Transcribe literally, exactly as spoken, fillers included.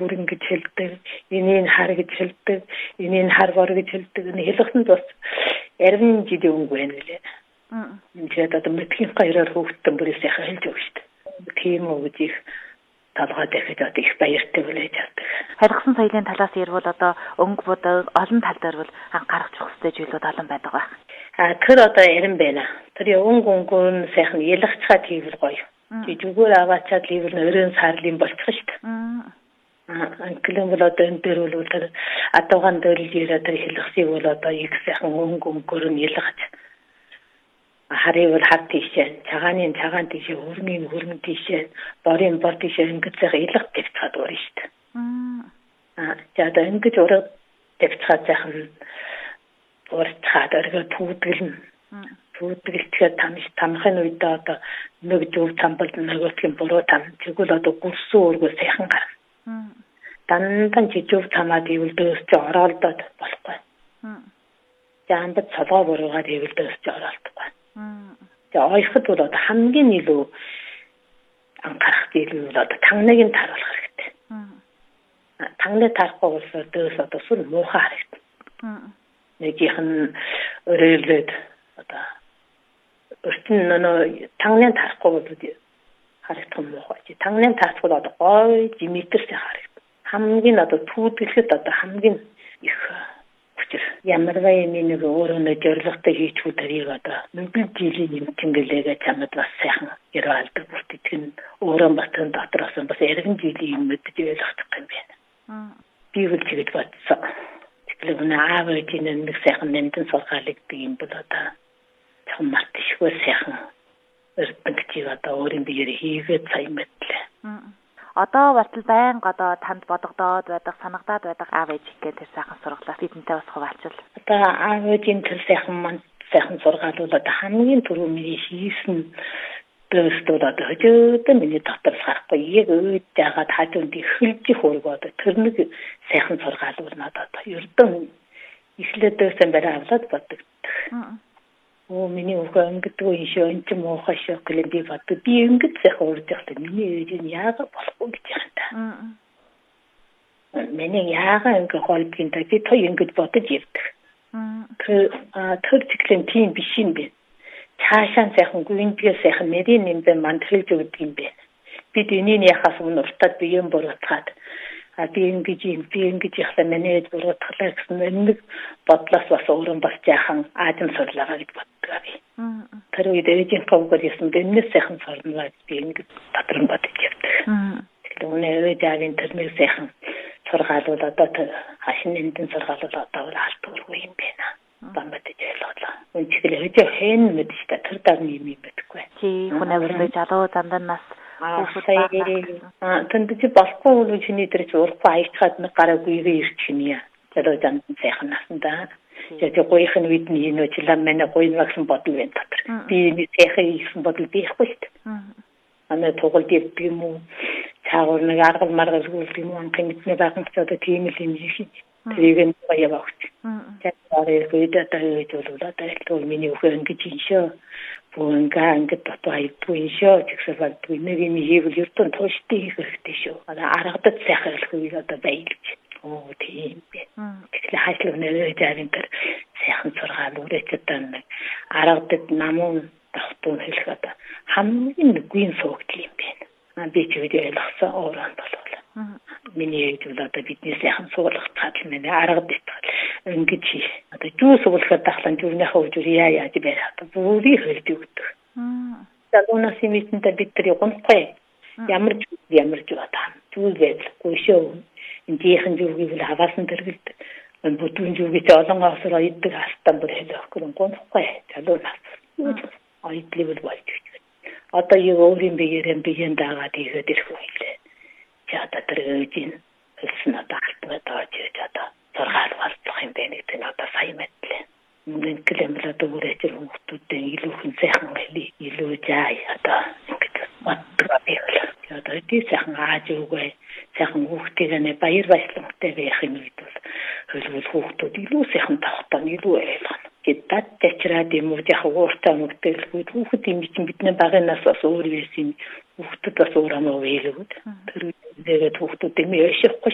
хүрэн гэж хэлдэг, энийг хар гэж хэлдэг, энийг харвар гэж хэлдэг. Хэлэхэд бас ярим жилийн өнгө байна лээ. Энд тэгээд одоо мэдхийн гайраар хөвгтөн бүрээс яхаа хэлж өгч шүү дээ. Тийм үү гэж их талгаа дахиж одоо их баяртай үлээж авдаг. Харгасан соёлын талаас ярил одоо өнгө будаг олон тал дээр бол анхаарах хэрэгтэй зүйлүүд олон байдаг ба. А тэр одоо ярим байна. Тэр өнгө өнгөөр сайхан ялгцгаа тийвэр гоё. Чи зүгээр аваачаад ливэр нөрөн сарлын болчих шүү дээ. Аа анклэн бол одоо энэ дээр бол тэр адуугаан дээр л ирээд тэр хэлхсийг бол одоо их сайхан өнгө өнгөөр нь ялгаж харыг бол хар тийшээ, цагааны цагаан тийшээ, хөрмийн хөрмөн тийшээ, борын бор тийшээ ингэж сайхан ялгаж тавьчихад байна шүү дээ. Аа за одоо ингэж ураг тавьчихад сайхан урцаад өргөө түүдгэлнэ. Түүдгэлтэйгээр тамш тамхын үедээ одоо нэг зөв самбал нөгөөтгийн буруу там тэгвэл одоо гүрсэн өргөө сайхан гарна. Дандан жижиг тамаад ивэлдөөс чи ороолдоод болохгүй. Жаамбад цолгоо буруугаад ивэлдөөс чи ороолдохгүй. За ойрхот бол одоо хамгийн илүү анхаарах зүйл бол одоо тагныг нь тааруулах хэрэгтэй. Тагныг таарахгүй бол өөс одоо сүр муухай харагдана. Нэгийнх нь өрөөлөд одоо өртөн нөө тагныг таарахгүй бол харагдах юм уу? Тагныг таарахгүй одоо гой диметртэй харагдана. Хамгийн одоо түүдэглэхэд одоо хамгийн их хүчээр ямар вай нэг өөрөө нэг зорилготой хийчихүү тэрийг одоо нэгэн жилийн тэмдэглэгээ чамд бас сайхан яруу алдаг бүрт итгэн өөрөө батэн дотроос бас яригэн жилийн юм мэдж ойлгох юм байна. Би бол чигэд бодсон. Тэгэхээр аав ээжийн нэг сайхан нэмтэн сургаалгдаг юм бол одоо том мартишгүй сайхан өртөнгчийг одоо өөрийн биеэр хийгээд сайн мэдлээ. Одоо батал байнга одоо танд бодогдоод байдаг, санагдаад байдаг аав ээж гэх тэр сайхан сургалаас бидэнтэй бас хуваалцвал. Одоо аав ээжийн тэр сайхан манд сайхан сургаал бол одоо хамгийн түрүү миний хийсэн дэвстүүд одоо хөдөөдөө миний дотор харахгүй яг өөд яагаад хажуунд ихэлж хөргөө одоо тэр нэг сайхан сургаал бол надад одоо ердөө ихлээдсэн барай авлаад боддог. Оо миний үгүй ингэдэг юм шиг энэ ч муухай шиг гэлээ би боддог. Би ингэж сайхан урж явахдаа миний ээж нь яагаад болохгүй гэж яах та. Миний яагаад ингэ холбгийн та би той ингэж бодож ирдэг. Тэр тэр чиглэн тийм биш юм бэ. Цаашаа сайхан гүнтгээ сайхан нэрийн юм бэ манд хэлж өгдөг юм бэ. Бид энийг яхаас өмнө уртад би юм буруутгаад а би ингэж юм би ингэж яхаа манай ээж буруутгалаа гэсэн нэг бодлоос бас өөрөө бас жаахан аажим сурлаагаа гэж боддог би. Тэр үед ээжийн хавгаар ясан гэнэс сайхан сорноо би ингэж дотрон бодож явдаг. Тэгэхээр өнөө ээж аавын тэрний сайхан сургаалууд одоо хашин эндэн сургаалууд одоо алдгүй юм байна. Бамбад ижээлээ. Үнэхээр ээж хэн мэдэж та тэр дарны юм мэдгүй. Чи хүнээр залуу занданаас Аа тэнд чи болохгүй үл чиний дээр чи урахгүй аячаад нэг гараагүй ирчихнийя. Тэр зан сайхан насандаа. Тэгээд гоёх нь үед нь энэ учлаа манай гоён вакцин бодол байна дотор. Би энэ сайхан ийсэн бодол бихгүй шүү дээ. Ана тоглолт ирдэг юм уу? Цаагаар нэг аргал маргал үлдэх юм уу? Анхны мэднэ багт одоо тийм л юм шиг. Тэрийг нь баявагч. Тэгээд үед одоо үед бол одоо л миний өхөө ингэж иншөө. Бүгэнгээ ингээд дотоо хайдгүй шөө чигсэл бадгүй нэг юм хийвэл ертөн тууштай хийх хэрэгтэй шүү. Одоо аргадад сайхан хэлэхгүй одоо байлж. Оо тийм бэ. Тэгэхээр хайшлаг нэрээ жаарын тэр сайхан сургаал үрээч одоо нэг аргадад намун тахтун хэлэх одоо хамгийн нэгэн суугдл юм байна. Аа би ч үгүй ойлгосон өөрөө болов. Миний ээж бол одоо бидний сайхан суулгах чадал миний аргад итгэл ингэж одоо жүүс уулахад тахлан зүрнийхээ үжир яа яаж байхад бүрий хэлж өгдөг. Залуунаас имитэнтэй бид тэр гонхгүй ямар ямар ч удаа зүйл байлгүй шүү. Эндийнхэн зүргийг л хаваасан тэргэлд бүдүүн зүргийг олон осроо иддэг хастан бүр хэлэхгүй гонхгүй залуунаас айдлыг болж байна. Одоо юу өөрийн биеэрээ биеэн дагаад ихэд ирэх үйлээ. Чата тэрэгжин хэлсэн одоо алтгаа тааж одоо сургаал болчих юм байна гэдэг нь одоо сайн мэдлээ. Мөн клембла дөрөж хүмүүстүүдээ илүү хэн сайхан хэлий илүү жаа одоо ингэж боддог байвал. Одоо тий сайхан ааж өгөө сайхан хүүхдийг нэ баяр баясгалантай байх юм үед бол хөлгөл хүүхдүүд илүү сайхан тавхтаа илүү ойлгоно. Гэдэгт тэчраад юм уу яг ууртаа мөгдөлгүй хүүхд юм чинь бидний багынаас бас өөр байсан хүүхдүүд бас өөр амаа вээлгүүд. Тэр үедээ хүүхдүүд юм яшихгүй